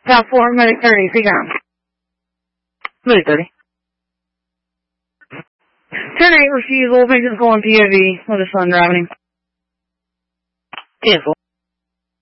Top 4, medic 30, speak on. Medic 30. Turn 8, refusal, patient's going POV with his son driving him. Cancel.